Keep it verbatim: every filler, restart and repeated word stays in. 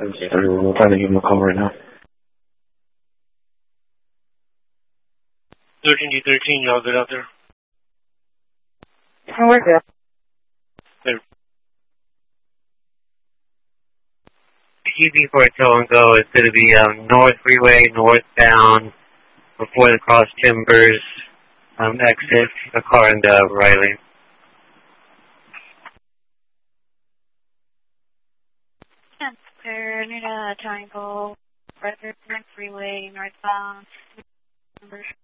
Okay. We'll try to give him a call right now. thirteen D thirteen, y'all good out there? Oh, we're good. There. G B for a tow and go is going to be um, North Freeway, northbound, before the Cross Timbers um, exit, a car in the right lane. Turn it, uh, triangle, North Freeway, northbound, Timbers.